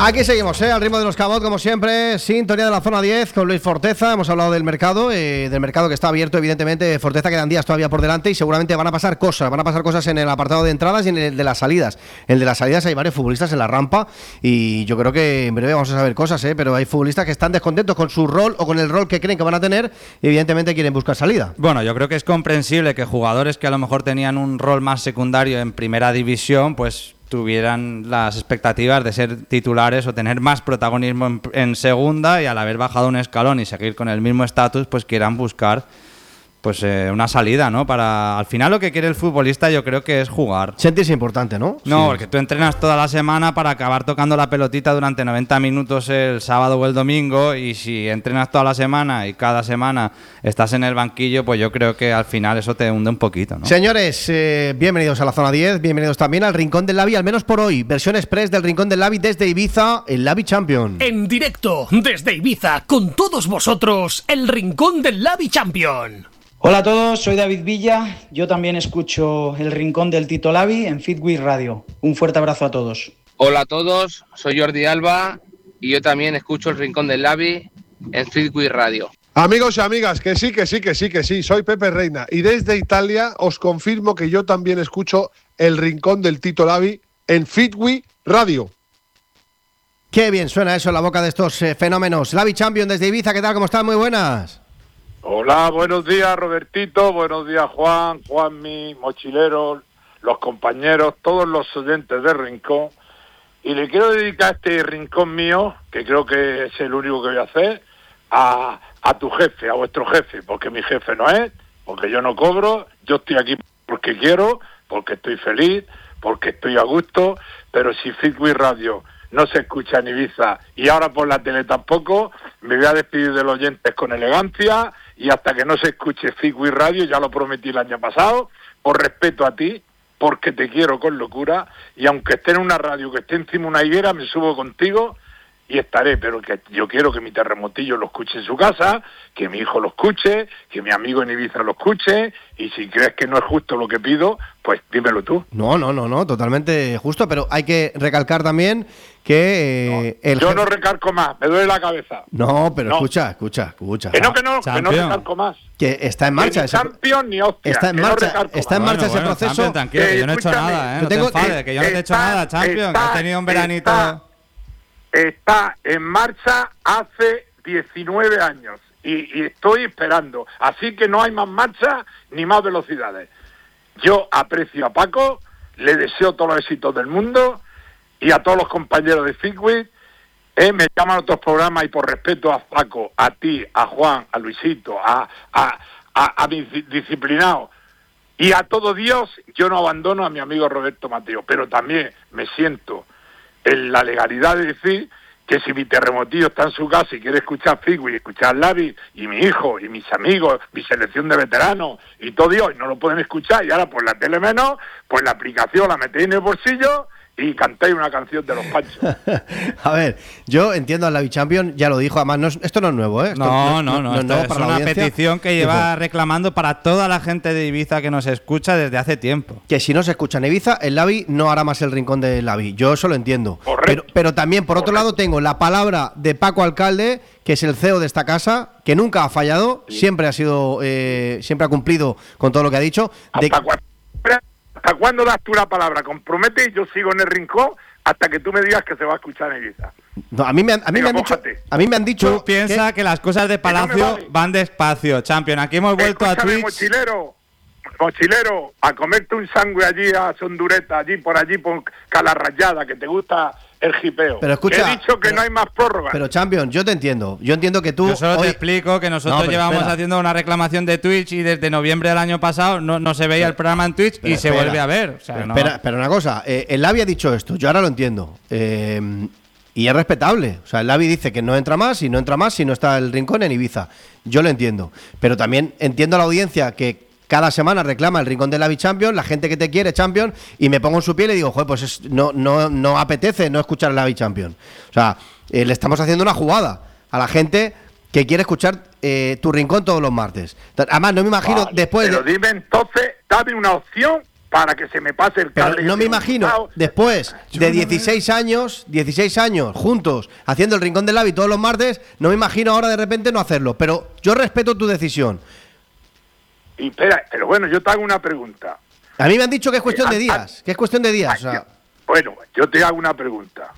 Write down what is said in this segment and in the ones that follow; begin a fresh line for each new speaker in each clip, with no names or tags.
Aquí seguimos, al ritmo de los Cabot, como siempre, sintonía de la zona 10 con Luis Forteza. Hemos hablado del mercado que está abierto, evidentemente. Forteza, quedan días todavía por delante y seguramente van a pasar cosas en el apartado de entradas y en el de las salidas. En el de las salidas hay varios futbolistas en la rampa y yo creo que en breve vamos a saber cosas, pero hay futbolistas que están descontentos con su rol o con el rol que creen que van a tener y evidentemente quieren buscar salida.
Bueno, yo creo que es comprensible que jugadores que a lo mejor tenían un rol más secundario en primera división, pues tuvieran las expectativas de ser titulares o tener más protagonismo en segunda, y al haber bajado un escalón y seguir con el mismo estatus, pues quieran buscar pues una salida, ¿no? Para al final lo que quiere el futbolista, yo creo que es jugar.
Sentirse importante, ¿no?
No,
Sí.
porque tú entrenas toda la semana para acabar tocando la pelotita durante 90 minutos el sábado o el domingo, y si entrenas toda la semana y cada semana estás en el banquillo, pues yo creo que al final eso te hunde un poquito, ¿no?
Señores, bienvenidos a la zona 10, bienvenidos también al Rincón del Lavi, al menos por hoy. Versión express del Rincón del Lavi desde Ibiza, el Lavi Champion.
En directo desde Ibiza, con todos vosotros, el Rincón del Lavi Champion.
Hola a todos, soy David Villa, yo también escucho el Rincón del Tito Lavi en Fitwith Radio. Un fuerte abrazo a todos.
Hola a todos, soy Jordi Alba y yo también escucho el Rincón del Lavi en Fitwith Radio.
Amigos y amigas, que sí, soy Pepe Reina y desde Italia os confirmo que yo también escucho el Rincón del Tito Lavi en Fitwith Radio.
Qué bien suena eso en la boca de estos fenómenos. Lavi Champion desde Ibiza, ¿qué tal? ¿Cómo están? Muy buenas.
Hola, buenos días Robertito, buenos días Juanmi, Mochilero, los compañeros, todos los oyentes de Rincón. Y le quiero dedicar este rincón mío, que creo que es el único que voy a hacer, a tu jefe, a vuestro jefe, porque mi jefe no es, porque yo no cobro, yo estoy aquí porque quiero, porque estoy feliz, porque estoy a gusto, pero si Fitwith Radio no se escucha en Ibiza y ahora por la tele tampoco, me voy a despedir de los oyentes con elegancia y hasta que no se escuche Fitwith Radio, ya lo prometí el año pasado, por respeto a ti, porque te quiero con locura, y aunque esté en una radio que esté encima de una higuera, me subo contigo y estaré, pero que yo quiero que mi terremotillo lo escuche en su casa, que mi hijo lo escuche, que mi amigo en Ibiza lo escuche, y si crees que no es justo lo que pido, pues dímelo tú.
No, totalmente justo, pero hay que recalcar también que
yo no recalco más, me duele la cabeza.
No, pero no. Escucha.
Que no recalco más.
Que está en marcha ese
Champion ni hostia.
Está en marcha ese proceso.
Champion, tranquilo, que yo no he hecho nada, no te enfades, que yo no te he hecho nada, Champion, que he tenido un veranito.
Está en marcha hace 19 años y estoy esperando. Así que no hay más marcha ni más velocidades. Yo aprecio a Paco, le deseo todos los éxitos del mundo y a todos los compañeros de Fitwith. Me llaman a otros programas y por respeto a Paco, a ti, a Juan, a Luisito, a mis disciplinados y a todo Dios, yo no abandono a mi amigo Roberto Mateo, pero también me siento en la legalidad de decir que si mi terremotillo está en su casa y quiere escuchar Fitwith y escuchar Lavi y mi hijo y mis amigos, mi selección de veteranos y todo Dios, y no lo pueden escuchar, y ahora por la tele menos, pues la aplicación la metéis en el bolsillo y cantáis una canción de los Panchos.
A ver, yo entiendo al Lavi Champion, ya lo dijo, además esto no es nuevo, ¿eh?
No, esto es una petición que lleva reclamando para toda la gente de Ibiza que nos escucha desde hace tiempo.
Que si no se escucha en Ibiza, el Lavi no hará más el Rincón del Lavi, yo eso lo entiendo. Pero también, por otro lado, tengo la palabra de Paco Alcalde, que es el CEO de esta casa, que nunca ha fallado, siempre ha sido, siempre ha cumplido con todo lo que ha dicho.
¿Hasta cuándo das tú la palabra? Compromete y yo sigo en el rincón hasta que tú me digas que se va a escuchar en Ibiza.
No, a mí me han dicho.
Tú piensas que las cosas de Palacio van despacio, Champion. Aquí hemos vuelto a Twitch.
Mochilero, a comerte un sándwich allí a Sondureta, allí por Cala Rayada, que te gusta el jipeo.
Pero escucha,
he dicho que no hay más prórroga.
Pero Champion, yo te entiendo. Yo entiendo que tú.
Yo solo te explico que nosotros llevamos haciendo una reclamación de Twitch y desde noviembre del año pasado no se veía el programa en Twitch y se vuelve a ver. O sea,
pero una cosa, el Lavi ha dicho esto, yo ahora lo entiendo. Y es respetable. O sea, el Lavi dice que no entra más y no entra más si no está el Rincón en Ibiza. Yo lo entiendo. Pero también entiendo a la audiencia que cada semana reclama el Rincón del Lavi Champion, la gente que te quiere Champion, y me pongo en su piel y digo, joder, pues no apetece no escuchar el Lavi Champion. O sea, le estamos haciendo una jugada a la gente que quiere escuchar tu Rincón todos los martes. Además, no me imagino después
pero dime entonces, dame una opción para que se me pase el
Pero
cable.
no me imagino, después de 16 años juntos, haciendo el Rincón del Labi todos los martes, no me imagino ahora de repente no hacerlo. Pero yo respeto tu decisión.
Y espera, pero bueno, yo te hago una pregunta.
A mí me han dicho que es cuestión de días, o sea,
Bueno, yo te hago una pregunta.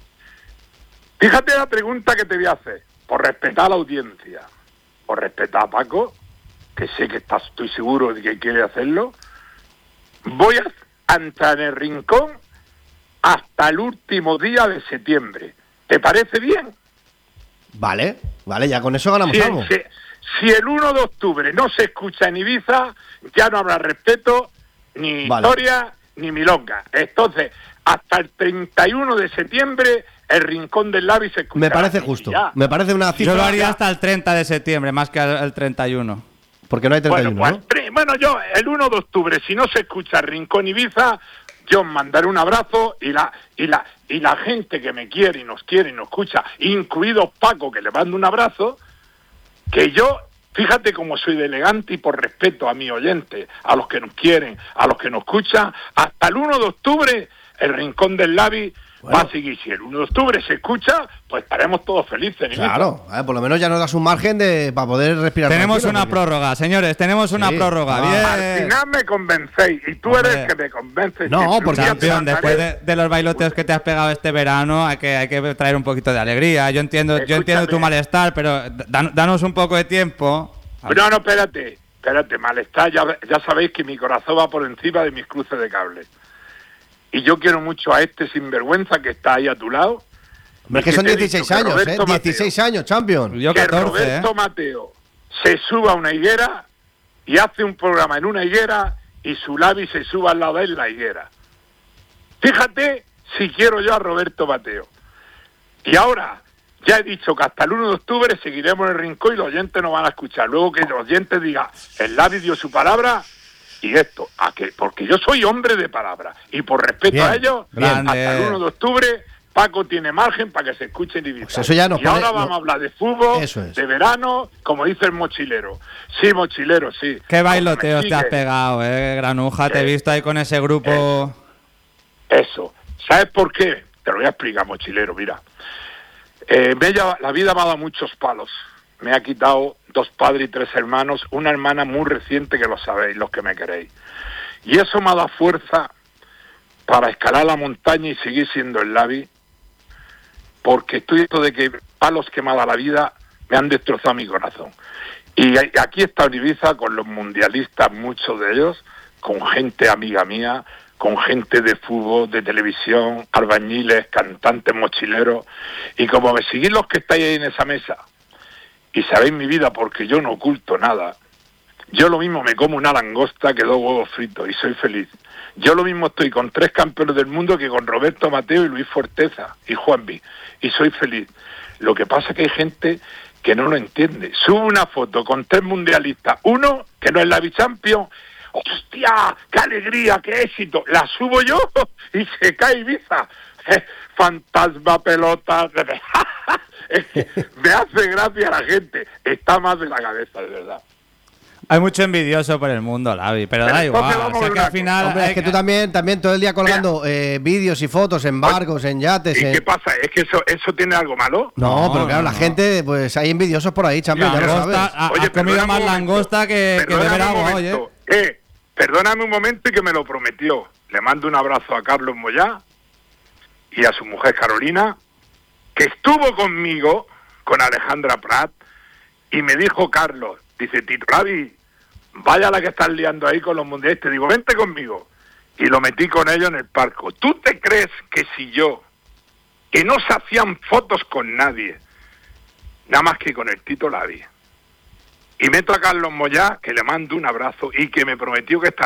Fíjate la pregunta que te voy a hacer, por respetar a la audiencia, por respetar a Paco, que sé que estoy seguro de que quiere hacerlo. Voy a entrar en el Rincón hasta el último día de septiembre. ¿Te parece bien?
Vale, ya con eso ganamos algo.
Si el 1 de octubre no se escucha en Ibiza, ya no habrá respeto, ni historia, ni milonga. Entonces, hasta el 31 de septiembre, el Rincón del Labi se escucha.
Me parece justo, me parece una cifra.
Yo lo haría hasta el 30 de septiembre, más que el 31.
Porque no hay 31,
bueno, pues, bueno, yo el 1 de octubre, si no se escucha Rincón Ibiza, yo os mandaré un abrazo y la gente que me quiere y nos escucha, incluido Paco, que le mando un abrazo, que yo, fíjate cómo soy de elegante y por respeto a mi oyente, a los que nos quieren, a los que nos escuchan, hasta el 1 de octubre el Rincón del Labi va a seguir. Si el 1 de octubre se escucha, pues estaremos todos felices.
Claro, por lo menos ya nos das un margen para poder respirar.
Tenemos una prórroga, señores, tenemos una prórroga. Bien.
Al final me convencéis y tú eres el que me convences.
No, porque
campeón, después de los bailoteos que te has pegado este verano, hay que traer un poquito de alegría. Yo entiendo tu malestar, pero danos un poco de tiempo.
No, espérate, malestar, ya sabéis que mi corazón va por encima de mis cruces de cable. Y yo quiero mucho a este sinvergüenza que está ahí a tu lado.
Hombre, es que son 16 años, 16 años, champion.
Yo 14,
que Roberto Mateo se suba a una higuera y hace un programa en una higuera y su Labi se suba al lado de él en la higuera. Fíjate si quiero yo a Roberto Mateo. Y ahora, ya he dicho que hasta el 1 de octubre seguiremos en el Rincón y los oyentes nos van a escuchar. Luego que los oyentes digan, el Labi dio su palabra. Y esto, porque yo soy hombre de palabra y por respeto a ellos, hasta el 1 de octubre Paco tiene margen para que se escuche en Ibiza.
Pues eso ya
y ahora vamos a hablar de fútbol, de verano, como dice el mochilero. Sí, mochilero, sí.
Qué bailoteos te has pegado, Granuja, te he visto ahí con ese grupo.
Eso. ¿Sabes por qué? Te lo voy a explicar, mochilero, mira. La vida me ha dado muchos palos. Me ha quitado 2 padres y 3 hermanos, una hermana muy reciente que lo sabéis, los que me queréis. Y eso me ha dado fuerza para escalar la montaña y seguir siendo el Labi, porque estoy esto de que palos que me ha dado la vida me han destrozado mi corazón. Y aquí está Ibiza con los mundialistas, muchos de ellos, con gente amiga mía, con gente de fútbol, de televisión, albañiles, cantantes, mochileros, y como me seguís los que estáis ahí en esa mesa, y sabéis mi vida porque yo no oculto nada. Yo lo mismo me como una langosta que 2 huevos fritos y soy feliz. Yo lo mismo estoy con 3 campeones del mundo que con Roberto Mateo y Luis Forteza y Juanvi y soy feliz. Lo que pasa es que hay gente que no lo entiende. Subo una foto con 3 mundialistas, uno que no es la Bichampion. ¡Hostia! ¡Qué alegría! ¡Qué éxito! La subo yo y se cae Ibiza. Fantasma, pelota. Es que me hace gracia la gente. Está más de la cabeza, de verdad.
Hay mucho envidioso por el mundo, Labi, pero da igual. O sea que al final.
Hombre, es que tú también todo el día colgando vídeos y fotos en barcos, en yates.
¿Y qué pasa? ¿Es que eso tiene algo malo?
No, pero claro, la gente, pues hay envidiosos por ahí, champion, ya lo sabes.
Has comido más langosta que beber agua, oye.
Perdóname un momento y que me lo prometió. Le mando un abrazo a Carlos Moyá y a su mujer Carolina, que estuvo conmigo, con Alejandra Prat, y me dijo Carlos, dice, Tito Labi, vaya la que estás liando ahí con los mundialistas. Digo, vente conmigo. Y lo metí con ellos en el parco. ¿Tú te crees que si yo, que no se hacían fotos con nadie, nada más que con el Tito Labi, y meto a Carlos Moyá, que le mando un abrazo, y que me prometió que esta